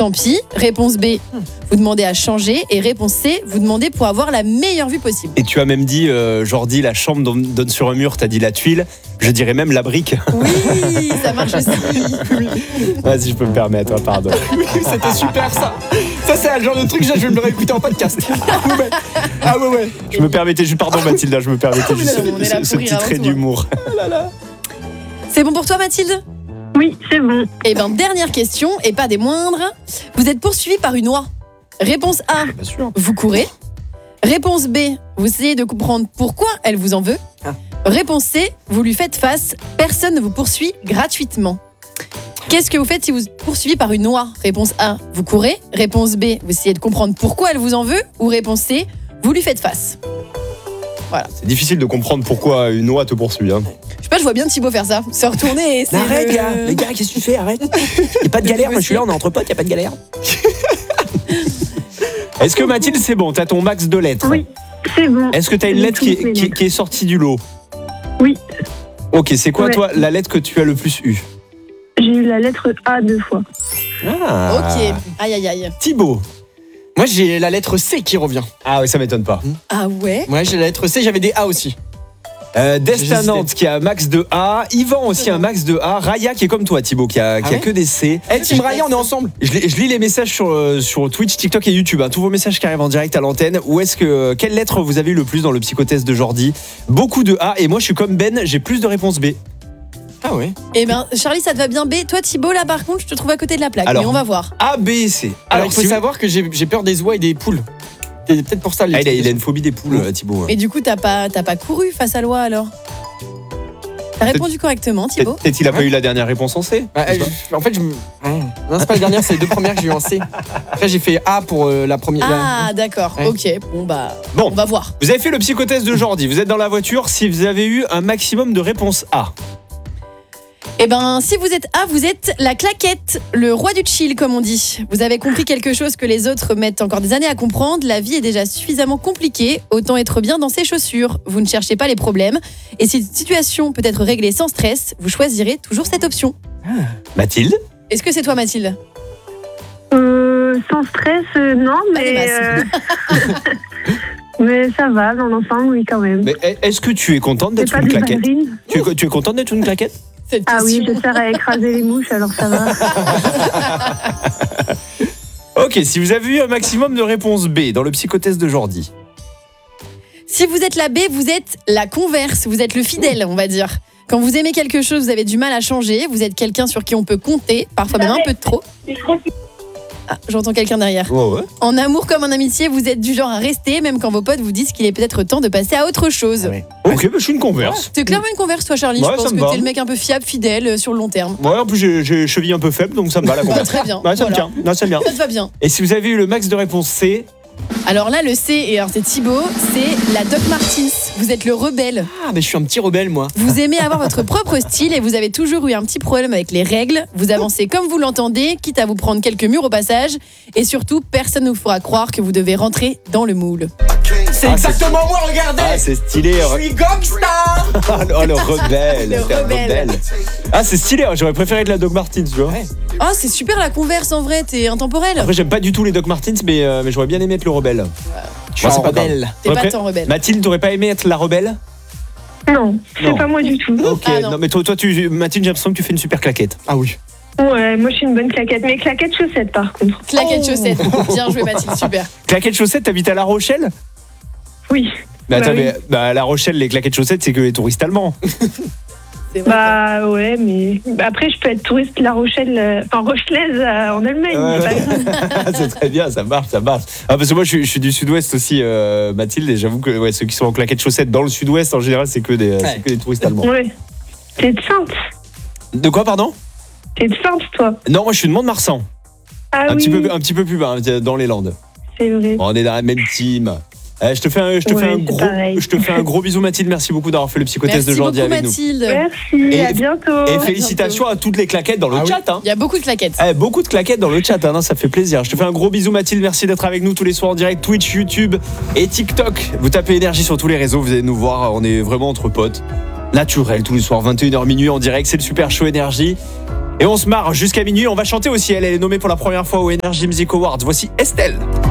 tant pis. Réponse B, vous demandez à changer. Et réponse C, vous demandez pour avoir la meilleure vue possible. Et tu as même dit, Jordi, la chambre donne sur un mur, t'as dit la tuile. Je dirais même la brique. Oui, ça marche aussi. Vas-y, je peux me permettre, pardon. C'était super ça. Ça c'est le genre de truc, je vais me le réécouter en podcast. Ah ouais. Je me permettais juste, pardon Mathilda, je me permettais juste on est là ce pour petit rire avant trait tout, d'humour. C'est bon pour toi, Mathilde ? Oui, c'est bon. Eh bien, dernière question, et pas des moindres. Vous êtes poursuivi par une oie. Réponse A, Bien sûr. vous courez. Réponse B, vous essayez de comprendre pourquoi elle vous en veut. Ah. Réponse C, vous lui faites face. Personne ne vous poursuit gratuitement. Qu'est-ce que vous faites si vous êtes poursuivi par une oie ? Réponse A, vous courez. Réponse B, vous essayez de comprendre pourquoi elle vous en veut. Ou réponse C, vous lui faites face. C'est difficile de comprendre pourquoi une oie te poursuit. Hein. Je sais pas, je vois bien Thibaut faire ça. Se retourner et c'est Arrête, le- gars. Les gars, qu'est-ce que tu fais ? Arrête. Y'a pas de galère, moi je suis là, on est entre potes, y'a pas de galère. Est-ce que Mathilde, c'est bon ? T'as ton max de lettres. Oui, c'est bon. Est-ce que t'as une lettre qui est sortie du lot ? Oui. Ok, c'est quoi Ouais. toi la lettre que tu as le plus eu ? J'ai eu la lettre A 2 fois. Ah. Ok, aïe aïe aïe. Thibaut. Moi j'ai la lettre C qui revient. Ah oui, ça m'étonne pas. Ah ouais ? Moi j'ai la lettre C, j'avais des A aussi. Destinante qui a un max de A, Yvan aussi un max de A, Raya qui est comme toi Thibaut qui a ouais que des C. Eh Team Raya, on est ensemble. Je lis les messages sur Twitch, TikTok et YouTube, hein, tous vos messages qui arrivent en direct à l'antenne. Quelle lettre vous avez eu le plus dans le psychotest de Jordi ? Beaucoup de A et moi je suis comme Ben, j'ai plus de réponses B. Ah ouais. Eh ben, Charlie, ça te va bien B. Toi, Thibaut, là, par contre, je te trouve à côté de la plaque. Alors, mais on va voir. A, B, C. Alors il faut si vous- savoir que j'ai peur des oies et des poules. C'est peut-être pour ça. il a une phobie des poules, Thibaut. Et du coup, t'as pas couru face à l'oie, alors ? T'as répondu correctement, Thibaut ? Peut-être qu'il a pas eu la dernière réponse en C. Bah, en fait, non, c'est pas la dernière, c'est les deux premières que j'ai eu en C. Après, j'ai fait A pour la première. Ah, d'accord. Ouais. Ok. Bon, bah, Bon. on va voir. Vous avez fait le psychotest de Jordi, vous êtes dans la voiture, si vous avez eu un maximum de réponses A. Eh ben, si vous êtes A, vous êtes la claquette, le roi du chill, comme on dit. Vous avez compris quelque chose que les autres mettent encore des années à comprendre. La vie est déjà suffisamment compliquée, autant être bien dans ses chaussures. Vous ne cherchez pas les problèmes. Et si une situation peut être réglée sans stress, vous choisirez toujours cette option. Mathilde ? Est-ce que c'est toi, Mathilde ? Sans stress, non, Allez, mais, vas-y. mais ça va, dans l'ensemble, oui, quand même. Mais est-ce que tu es contente C'est d'être pas une des claquette ? ballerines. Tu es contente d'être une claquette ? Cette Ah oui, question. je sers à écraser les mouches, alors ça va. Ok, si vous avez eu un maximum de réponses B dans le psychotest de Jordi. Si vous êtes la B, vous êtes la converse, vous êtes le fidèle, on va dire. Quand vous aimez quelque chose, vous avez du mal à changer, vous êtes quelqu'un sur qui on peut compter, parfois même un peu de trop. Ah, j'entends quelqu'un derrière. Ouais. En amour comme en amitié, vous êtes du genre à rester, même quand vos potes vous disent qu'il est peut-être temps de passer à autre chose. Ah ouais. Ok, bah, je suis une converse. C'est clairement une converse, toi, Charlie. Ouais, je pense ça me que va. t'es le mec un peu fiable, fidèle, sur le long terme. Ouais, en plus j'ai cheville un peu faible, donc ça me va la Bah, converse. très bien. Ouais, ça me Voilà. tient. Non, ça me vient. Ça te va bien. Et si vous avez eu le max de réponses C, Alors là, le C, et alors c'est Thibaut, c'est la Doc Martens. Vous êtes le rebelle. Ah, mais je suis un petit rebelle, moi. Vous aimez avoir votre propre style et vous avez toujours eu un petit problème avec les règles. Vous avancez comme vous l'entendez, quitte à vous prendre quelques murs au passage. Et surtout, personne ne vous fera croire que vous devez rentrer dans le moule. C'est Ah, exactement moi, regardez. ah c'est stylé. Je suis gangstar. Oh le rebelle, Le t'es un rebelle. Ah c'est stylé, j'aurais préféré être la Doc Martens, tu vois. Ouais. Oh, c'est super la converse en vrai, t'es intemporel. Après j'aime pas du tout les Doc Martens, mais j'aurais bien aimé être le rebelle. Je suis Moi, un c'est pas grave. rebelle. T'es pas Après, tant rebelle. Mathilde, t'aurais pas aimé être la rebelle ? Non, c'est Non. pas moi du tout. Ok, Ah, non. non mais toi Mathilde, j'ai l'impression que tu fais une super claquette. Ah oui. Ouais, moi je suis une bonne claquette. Mais claquette chaussettes par contre. Claquette chaussettes. Bien joué, Mathilde, super. Claquette chaussettes, t'habites à La Rochelle ? Oui. Bah, Bah attends, oui. mais à La Rochelle, les claquettes chaussettes, c'est que les touristes allemands. C'est vrai. Bah ouais, mais après je peux être touriste La Rochelle, enfin rochelaise en Allemagne. Ouais, c'est pas ouais. grave. C'est très bien, ça marche. Ah, parce que moi, je suis du sud-ouest aussi, Mathilde, et j'avoue que ouais, ceux qui sont en claquettes chaussettes dans le sud-ouest, en général, c'est que des touristes allemands. Ouais. T'es de Sainte. De quoi, pardon ? T'es de Sainte, toi. Non, moi, je suis de Mont-de-Marsan. Ah Un oui, petit peu plus bas, hein, dans les Landes. c'est vrai. Bon, on est dans la même team. Je te fais un gros bisou, Mathilde. Merci beaucoup d'avoir fait le psychotest Merci de Jordi beaucoup, avec nous. Mathilde. Merci, Et- à bientôt. Et félicitations à toutes les claquettes dans le Ah oui. chat. Hein. Il y a beaucoup de claquettes. Beaucoup de claquettes dans le chat, hein, non, ça fait plaisir. Je te fais un gros bisou, Mathilde. Merci d'être avec nous tous les soirs en direct, Twitch, YouTube et TikTok. Vous tapez énergie sur tous les réseaux, vous allez nous voir. On est vraiment entre potes. Naturel, tous les soirs, 21h minuit en direct. C'est le super show énergie. Et on se marre jusqu'à minuit. On va chanter aussi. Elle est nommée pour la première fois au Energy Music Awards. Voici Estelle.